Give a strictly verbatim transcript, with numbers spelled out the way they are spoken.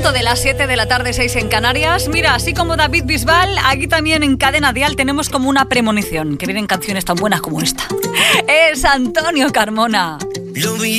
punto de las siete de la tarde, seis en Canarias. Mira, así como David Bisbal, aquí también en Cadena Dial tenemos como una premonición, que vienen canciones tan buenas como esta. Es Antonio Carmona.